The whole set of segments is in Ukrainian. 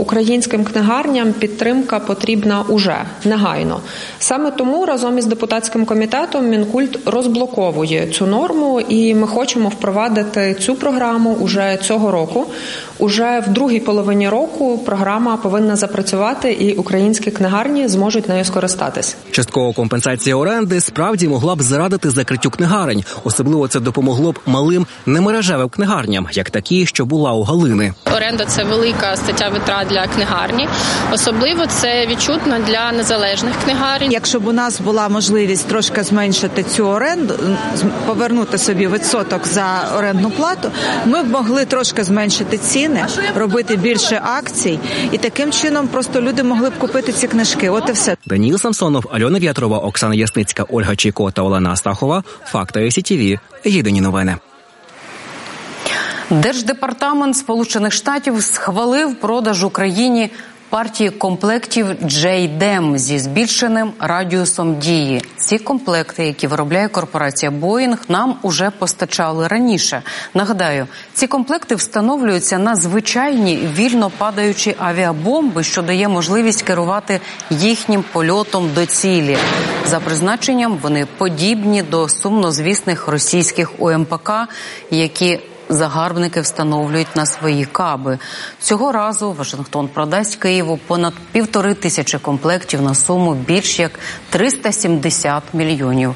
українським книгарням підтримка потрібна уже, негайно. Саме тому разом із депутатським комітетом Мінкульт розблоковує цю норму, і ми хочемо впровадити цю програму уже цього року. Уже в другій половині року програма повинна запрацювати, і українські книгарні зможуть нею скористатись. Часткова компенсація оренди справді могла б зарадити закриттю книгарень. Особливо це допомогло б малим немережевим книгарням, як такі, що була у Галини. Оренда – це велика стаття витрат для книгарні. Особливо це відчутно для незалежних книгарень. Якщо б у нас була можливість трошки зменшити цю оренду, повернути собі відсоток за орендну плату, ми б могли трошки зменшити ціни, робити більше акцій, і таким чином просто люди могли б купити ці книжки. От і все. Даніл Самсонов, Альона В'ятрова, Оксана Ясницька, Ольга Чайко та Олена Астахова. Факти СІТВ. Єдині новини. Держдепартамент Сполучених Штатів схвалив продаж Україні партії комплектів JDAM зі збільшеним радіусом дії. Ці комплекти, які виробляє корпорація Boeing, нам уже постачали раніше. Нагадаю, ці комплекти встановлюються на звичайні вільно падаючі авіабомби, що дає можливість керувати їхнім польотом до цілі. За призначенням вони подібні до сумнозвісних російських УМПК, які загарбники встановлюють на свої каби. Цього разу Вашингтон продасть Києву понад 1500 комплектів на суму більш як $370 мільйонів.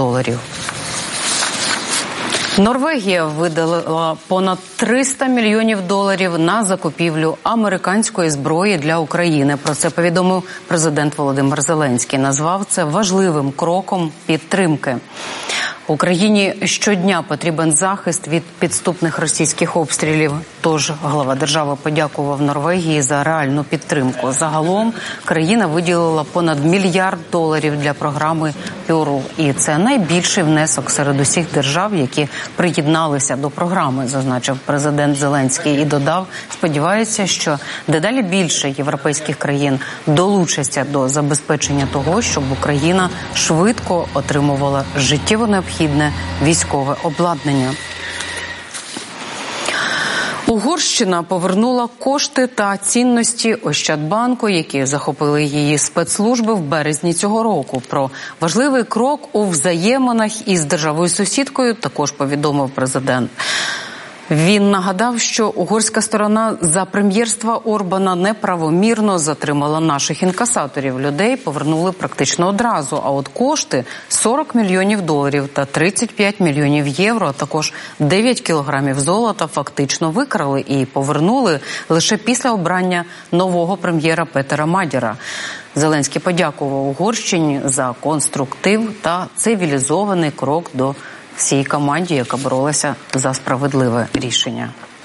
Норвегія виділила понад $300 мільйонів на закупівлю американської зброї для України. Про це повідомив президент Володимир Зеленський. Назвав це важливим кроком підтримки. Україні щодня потрібен захист від підступних російських обстрілів. Тож глава держави подякував Норвегії за реальну підтримку. Загалом країна виділила понад $1 мільярд для програми ПЮРЛ. І це найбільший внесок серед усіх держав, які приєдналися до програми, зазначив президент Зеленський. І додав, сподівається, що дедалі більше європейських країн долучаться до забезпечення того, щоб Україна швидко отримувала життєво необхідне військове обладнання. Угорщина повернула кошти та цінності Ощадбанку, які захопили її спецслужби в березні цього року. Про важливий крок у взаєминах із державою-сусідкою також повідомив президент. Він нагадав, що угорська сторона за прем'єрства Орбана неправомірно затримала наших інкасаторів. Людей повернули практично одразу, а от кошти $40 мільйонів та 35 мільйонів євро, а також 9 кілограмів золота фактично викрали і повернули лише після обрання нового прем'єра Петера Мадяра. Зеленський подякував Угорщині за конструктив та цивілізований крок до всій команді, яка боролася за справедливе рішення.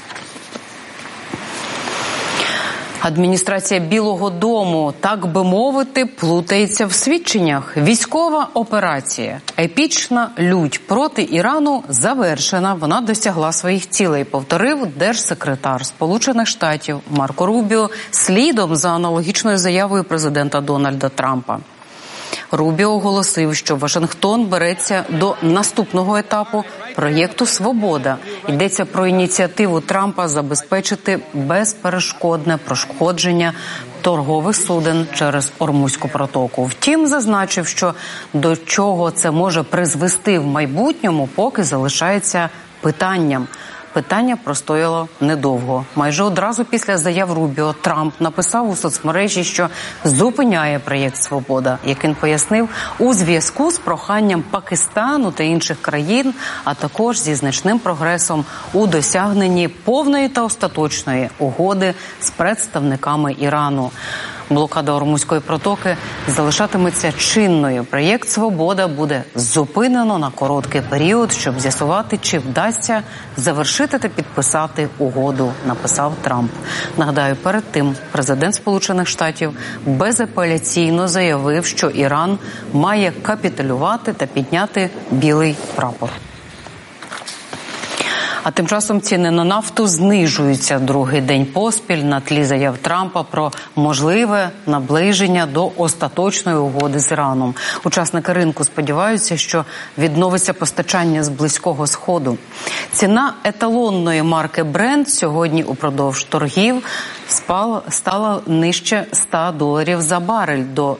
Адміністрація Білого дому, так би мовити, плутається в свідченнях. Військова операція, епічна лють проти Ірану завершена. Вона досягла своїх цілей, повторив держсекретар Сполучених Штатів Марко Рубіо слідом за аналогічною заявою президента Дональда Трампа. Рубіо оголосив, що Вашингтон береться до наступного етапу проєкту «Свобода». Йдеться про ініціативу Трампа забезпечити безперешкодне проходження торгових суден через Ормузьку протоку. Втім, зазначив, що до чого це може призвести в майбутньому, поки залишається питанням. Питання простояло недовго. Майже одразу після заяв Рубіо Трамп написав у соцмережі, що зупиняє проєкт «Свобода», як він пояснив, у зв'язку з проханням Пакистану та інших країн, а також зі значним прогресом у досягненні повної та остаточної угоди з представниками Ірану. Блокада Ормузької протоки залишатиметься чинною. Проєкт «Свобода» буде зупинено на короткий період, щоб з'ясувати, чи вдасться завершити та підписати угоду, написав Трамп. Нагадаю, перед тим президент Сполучених Штатів безапеляційно заявив, що Іран має капітулювати та підняти білий прапор. А тим часом ціни на нафту знижуються другий день поспіль на тлі заяв Трампа про можливе наближення до остаточної угоди з Іраном. Учасники ринку сподіваються, що відновиться постачання з Близького Сходу. Ціна еталонної марки Brent сьогодні упродовж торгів стала нижче $100 за барель до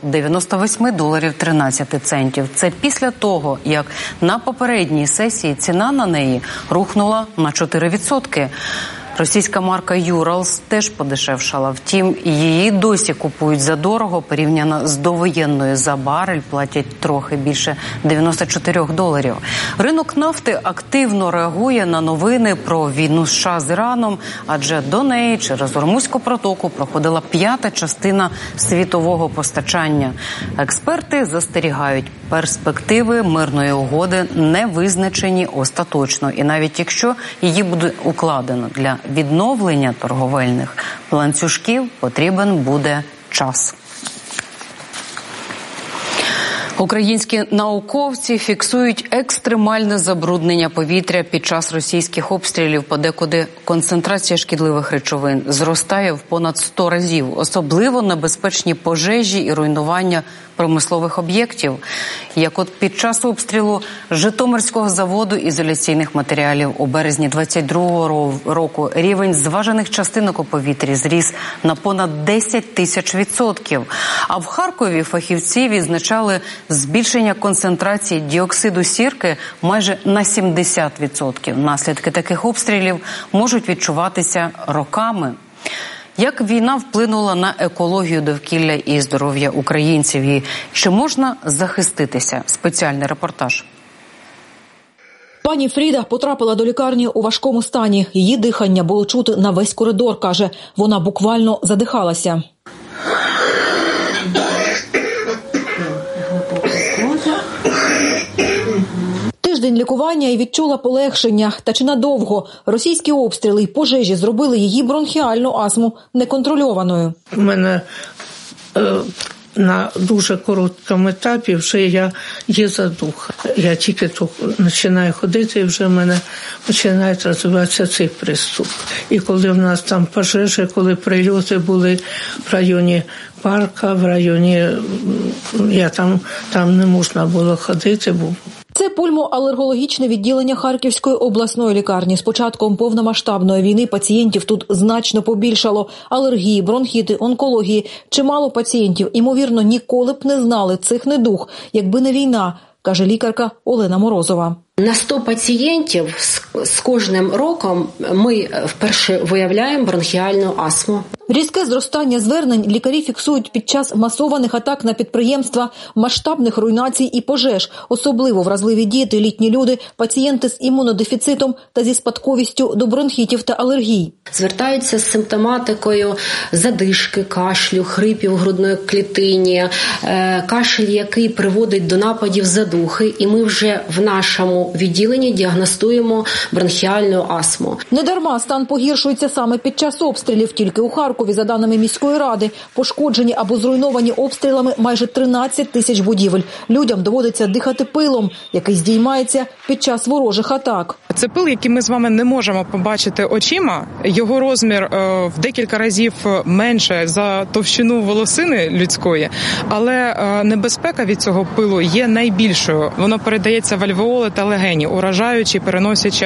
$98.13. Це після того, як на попередній сесії ціна на неї рухнула на 4%. Російська марка «Юралс» теж подешевшала. Втім, її досі купують задорого, порівняно з довоєнною за барель платять трохи більше $94. Ринок нафти активно реагує на новини про війну США з Іраном, адже до неї через Ормузьку протоку проходила 5-та частина світового постачання. Експерти застерігають, перспективи мирної угоди не визначені остаточно. І навіть якщо її буде укладено, для відновлення торговельних ланцюжків потрібен буде час. Українські науковці фіксують екстремальне забруднення повітря під час російських обстрілів. Подекуди концентрація шкідливих речовин зростає в понад 100 разів. Особливо небезпечні пожежі і руйнування промислових об'єктів, як от під час обстрілу Житомирського заводу ізоляційних матеріалів у березні 22-го року. Рівень зважених частинок у повітрі зріс на понад 10 000%. А в Харкові фахівці відзначали збільшення концентрації діоксиду сірки майже на 70%. Наслідки таких обстрілів можуть відчуватися роками. Як війна вплинула на екологію, довкілля і здоров'я українців? І чи можна захиститися? Спеціальний репортаж. Пані Фріда потрапила до лікарні у важкому стані. Її дихання було чути на весь коридор, каже. Вона буквально задихалася. Тиждень лікування і відчула полегшення. Та чи надовго? Російські обстріли й пожежі зробили її бронхіальну астму неконтрольованою. У мене на дуже короткому етапі вже є задуха. Я тільки починаю ходити, і вже в мене починає розвиватися цей приступ. І коли в нас там пожежі, коли прильоти були в районі парка, в районі, там не можна було ходити, бо це пульмоалергологічне відділення Харківської обласної лікарні. З початком повномасштабної війни пацієнтів тут значно побільшало. Алергії, бронхіти, онкології. Чимало пацієнтів, ймовірно, ніколи б не знали цих недуг, якби не війна, каже лікарка Олена Морозова. На 100 пацієнтів з кожним роком ми вперше виявляємо бронхіальну астму. Різке зростання звернень лікарі фіксують під час масованих атак на підприємства, масштабних руйнацій і пожеж. Особливо вразливі діти, літні люди, пацієнти з імунодефіцитом та зі спадковістю до бронхітів та алергій. Звертаються з симптоматикою задишки, кашлю, хрипів у грудної клітині, кашель, який приводить до нападів задухи. І ми вже в нашому відділенні діагностуємо бронхіальну астму. Недарма стан погіршується саме під час обстрілів. Тільки у Харкові, за даними міської ради, пошкоджені або зруйновані обстрілами майже 13 000 будівель. Людям доводиться дихати пилом, який здіймається під час ворожих атак. Це пил, який ми з вами не можемо побачити очима. Його розмір в декілька разів менше за товщину волосини людської, але небезпека від цього пилу є найбільшою. Воно передається в альвеоли та легені, уражаючи, переносячи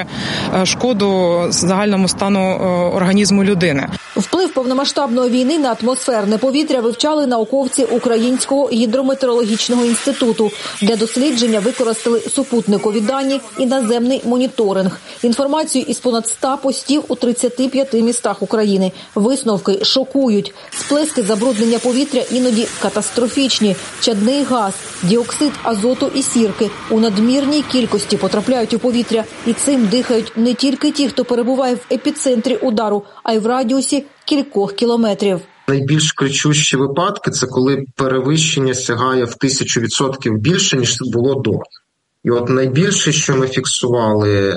шкоду загальному стану організму людини. Вплив повномасштабної війни на атмосферне повітря вивчали науковці Українського гідрометеорологічного інституту. Для дослідження використали супутникові дані і наземний моніторинг. Інформацію із понад 100 постів у 35 містах України. Висновки шокують. Сплески забруднення повітря іноді катастрофічні. Чадний газ, діоксид азоту і сірки у надмірній кількості потрапляють у повітря. І цим дихають не тільки ті, хто перебуває в епіцентрі удару, а й в радіусі кількох кілометрів. Найбільш кричущі випадки – це коли перевищення сягає в 1000% більше, ніж було до. І от найбільше, що ми фіксували,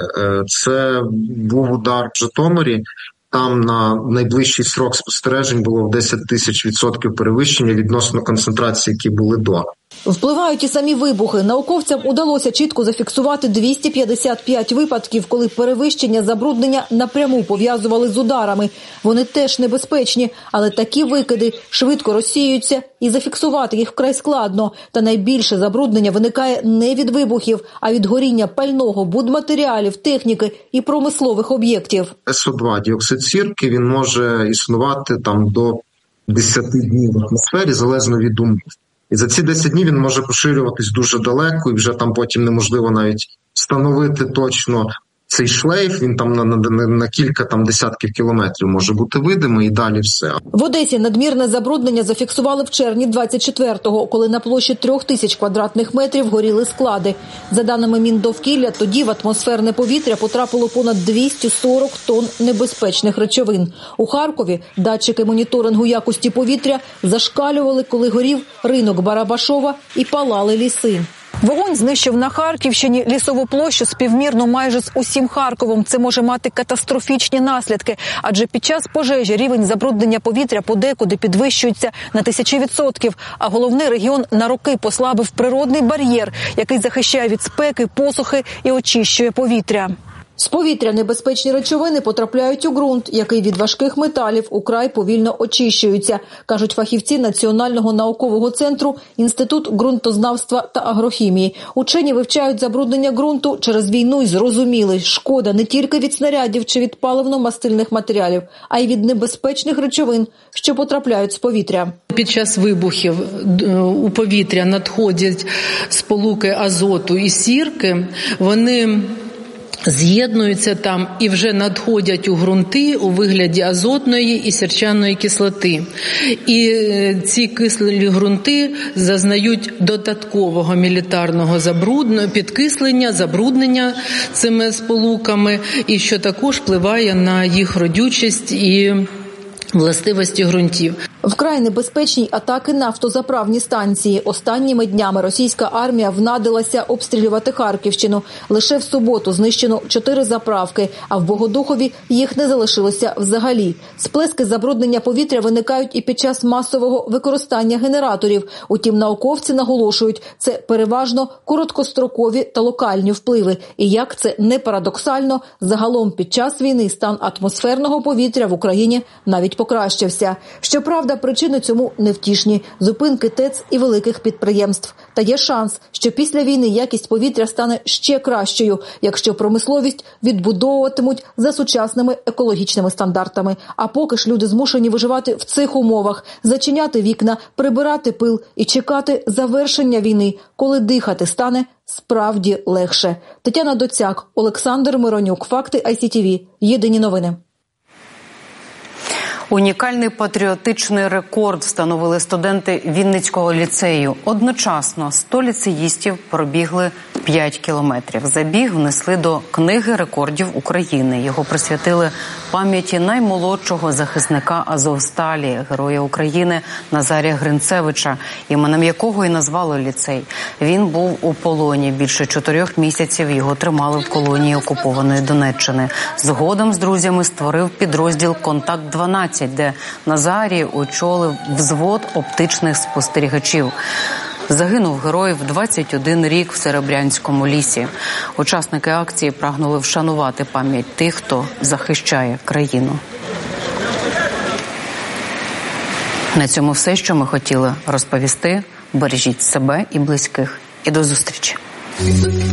це був удар в Житомирі. Там на найближчий срок спостережень було в 10 000% перевищення відносно концентрації, які були до. Впливають і самі вибухи. Науковцям удалося чітко зафіксувати 255 випадків, коли перевищення забруднення напряму пов'язували з ударами. Вони теж небезпечні, але такі викиди швидко розсіюються і зафіксувати їх вкрай складно. Та найбільше забруднення виникає не від вибухів, а від горіння пального, будматеріалів, техніки і промислових об'єктів. СО2, діоксид сірки, він може існувати до 10 днів в атмосфері, залежно від умов. І за ці 10 днів він може поширюватись дуже далеко, і вже там потім неможливо навіть встановити точно цей шлейф, він там на кілька десятків кілометрів може бути видимий, і далі все. В Одесі надмірне забруднення зафіксували в червні 24-го, коли на площі 3000 квадратних метрів горіли склади. За даними Міндовкілля, тоді в атмосферне повітря потрапило понад 240 тонн небезпечних речовин. У Харкові датчики моніторингу якості повітря зашкалювали, коли горів ринок Барабашова і палали ліси. Вогонь знищив на Харківщині лісову площу співмірно майже з усім Харковом. Це може мати катастрофічні наслідки, адже під час пожежі рівень забруднення повітря подекуди підвищується на 1000%, а головний регіон на роки послабив природний бар'єр, який захищає від спеки, посухи і очищує повітря. З повітря небезпечні речовини потрапляють у ґрунт, який від важких металів украй повільно очищується, кажуть фахівці Національного наукового центру Інститут ґрунтознавства та агрохімії. Учені вивчають забруднення ґрунту через війну і зрозуміли, шкода не тільки від снарядів чи від паливно-мастильних матеріалів, а й від небезпечних речовин, що потрапляють з повітря. Під час вибухів у повітря надходять сполуки азоту і сірки, вони з'єднуються там і вже надходять у ґрунти у вигляді азотної і сірчаної кислоти. І ці кислі ґрунти зазнають додаткового мілітарного підкислення, забруднення цими сполуками, і що також впливає на їх родючість і властивості ґрунтів. Вкрай небезпечні атаки нафтозаправні станції. Останніми днями російська армія внадилася обстрілювати Харківщину. Лише в суботу знищено 4 заправки, а в Богодухові їх не залишилося взагалі. Сплески забруднення повітря виникають і під час масового використання генераторів. Утім, науковці наголошують, це переважно короткострокові та локальні впливи. І як це не парадоксально, загалом під час війни стан атмосферного повітря в Україні навіть покращився. Щоправда, причини цьому невтішні – зупинки ТЕЦ і великих підприємств. Та є шанс, що після війни якість повітря стане ще кращою, якщо промисловість відбудовуватимуть за сучасними екологічними стандартами. А поки ж люди змушені виживати в цих умовах, зачиняти вікна, прибирати пил і чекати завершення війни, коли дихати стане справді легше. Тетяна Доцяк, Олександр Миронюк, Факти ICTV. Єдині новини. Унікальний патріотичний рекорд встановили студенти Вінницького ліцею. Одночасно 100 ліцеїстів пробігли 5 кілометрів. Забіг внесли до Книги рекордів України. Його присвятили пам'яті наймолодшого захисника Азовсталі, героя України Назарія Гринцевича, іменем якого і назвали ліцей. Він був у полоні. Більше 4 місяців його тримали в колонії окупованої Донеччини. Згодом з друзями створив підрозділ «Контакт-12», де Назарій очолив взвод оптичних спостерігачів. Загинув герой в 21 рік в Серебрянському лісі. Учасники акції прагнули вшанувати пам'ять тих, хто захищає країну. На цьому все, що ми хотіли розповісти. Бережіть себе і близьких. І до зустрічі.